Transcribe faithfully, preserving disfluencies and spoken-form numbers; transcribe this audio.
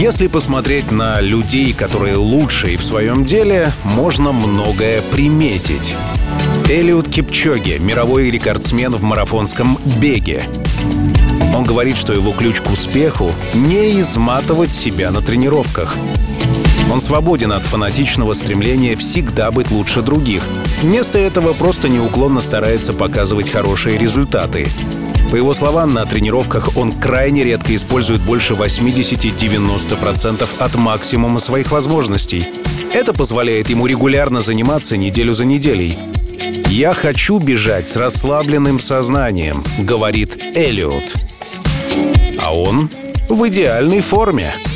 Если посмотреть на людей, которые лучшие в своем деле, можно многое приметить. Элиуд Кипчоге — мировой рекордсмен в марафонском беге. Он говорит, что его ключ к успеху — не изматывать себя на тренировках. Он свободен от фанатичного стремления всегда быть лучше других. Вместо этого просто неуклонно старается показывать хорошие результаты. По его словам, на тренировках он крайне редко использует больше восемьдесят-девяносто процентов от максимума своих возможностей. Это позволяет ему регулярно заниматься неделю за неделей. «Я хочу бежать с расслабленным сознанием», — говорит Элиуд. А он в идеальной форме.